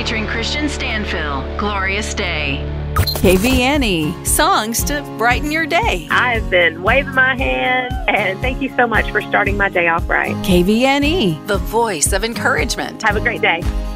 featuring Christian Stanfill, Glorious Day. KVNE, songs to brighten your day. I've been waving my hand, and thank you so much for starting my day off right. KVNE, the voice of encouragement. Have a great day.